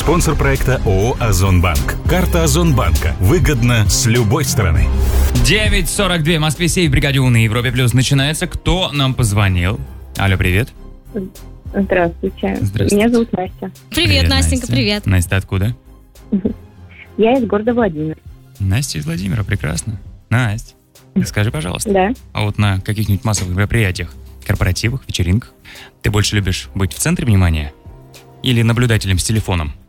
Спонсор проекта ООО «Озонбанк». Карта Озонбанка. Выгодно с любой стороны. 9:42. В Москве сейф бригаде У на Европе Плюс начинается. Кто нам позвонил? Алло, привет. Здравствуйте. Здравствуйте. Меня зовут Настя. Привет, Настенька, привет. Настя, откуда? Я из города Владимир. Настя из Владимира, прекрасно. Настя, скажи, пожалуйста. Да. А вот на каких-нибудь массовых мероприятиях, корпоративах, вечеринках ты больше любишь быть в центре внимания или наблюдателем с телефоном?